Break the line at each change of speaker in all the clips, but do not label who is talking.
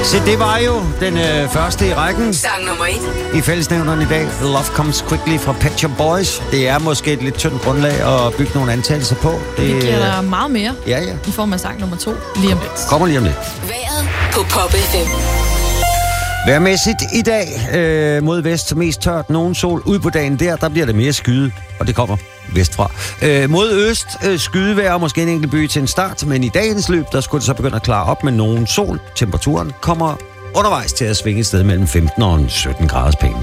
Så det var jo den første i rækken.
Sang nummer 1.
I fællesnævneren i dag, Love Comes Quickly fra Pet Shop Boys. Det er måske et lidt tyndt grundlag at bygge nogle antagelser på.
Det giver der meget mere
ja.
I form af sang nummer 2 lige om lidt.
Kommer lige om lidt.
Vejret på Pop FM.
Vejrmæssigt i dag mod vest, mest tørt, nogen sol. Ud på dagen der bliver det mere skyde, og det kommer vestfra. Mod øst skydevejr og måske en enkelt by til en start, men i dagens løb, der skulle det så begynde at klare op med nogen sol. Temperaturen kommer undervejs til at svinge et sted mellem 15 og 17 graders pæn.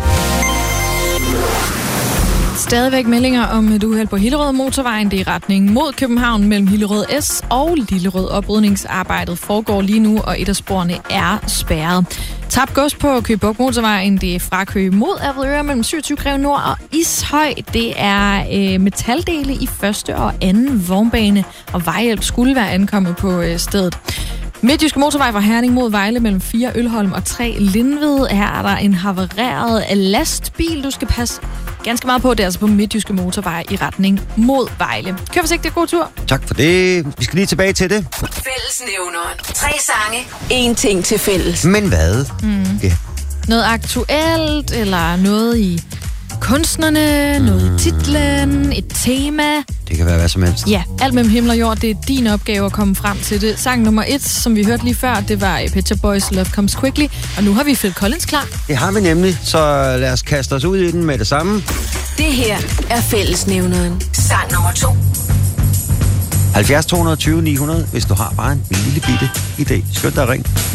Stadigvæk meldinger om et uheld på Hillerød Motorvejen. Det er i retning mod København mellem Hillerød S og Lillerød. Oprydningsarbejdet foregår lige nu, og et af sporene er spærret. Tabt gods på Køge Bugt Motorvejen. Det er fra Køge mod Avedøre mellem 27 Greve Nord og Ishøj. Det er metaldele i første og anden vognbane, og vejhjælp skulle være ankommet på stedet. Midtjyske Motorvej fra Herning mod Vejle mellem 4 Ølholm og 3 Lindved. Her er der en havareret lastbil, du skal passe ganske meget på. Det er altså på Midtjyske Motorvej i retning mod Vejle. Kør forsigtigt, god tur.
Tak for det. Vi skal lige tilbage til det.
Fællesnævneren. 3 sange. 1 ting til fælles.
Men hvad? Ja.
Noget aktuelt, eller noget i kunstnerne, noget i titlen, et tema.
Det kan være hvad som helst.
Ja, alt mellem himmel og jord, det er din opgave at komme frem til det. Sang nummer 1, som vi hørte lige før, det var Pet Shop Boys Love Comes Quickly. Og nu har vi Phil Collins klar.
Det har vi nemlig, så lad os kaste os ud i den med det samme.
Det her er fællesnævneren. Sang nummer 2.
70 220 900, hvis du har bare en lille bitte idé. Skynd dig at ring.